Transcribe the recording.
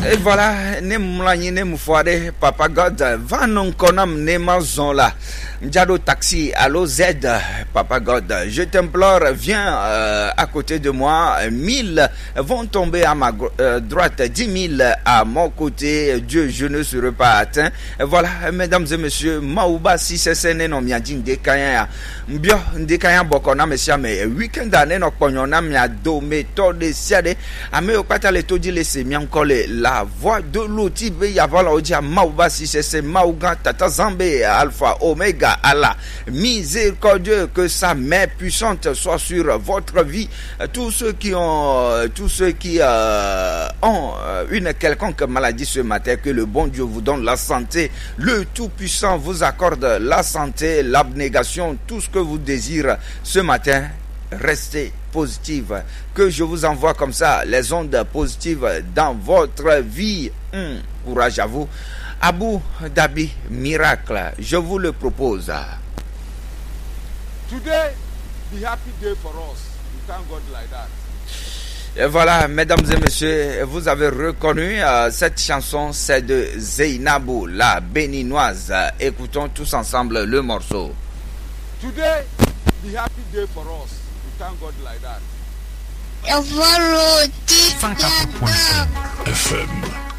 Et voilà, ne moulani ne moufoire, Papa God, va non konam ne mazonla. Mdiado taxi, allo Z, Papa God, je t'implore, viens à côté de moi. 1000 vont tomber à ma droite, 10 000 à mon côté. Dieu, je ne serai pas atteint. Et voilà, mesdames et messieurs, Maouba si c'est non miadine de kaya. Mbio de kaya bokona mesia me weekend ane no ponyona miado méthode siade. Ame okata le todi le semi encore la voix de l'outil be yavala odia Maouba si c'est Maouga Tata Zambé Alpha Omega Allah. Miséricordieux, que sa main puissante soit sur votre vie. Tous ceux qui ont une quelconque maladie ce matin, que le bon Dieu vous donne la santé. Le Tout-Puissant vous accorde la santé, l'abnégation, tout ce que vous désirez ce matin. Restez positive. Que je vous envoie comme ça les ondes positives dans votre vie. Courage à vous. Abu Dhabi Miracle, je vous le propose. Today, be happy day for us. We thank God like that. Et voilà, mesdames et messieurs, vous avez reconnu cette chanson, c'est de Zeynabou, la béninoise. Écoutons tous ensemble le morceau. Today, be happy day for us. We thank God like that. 104.5 FM.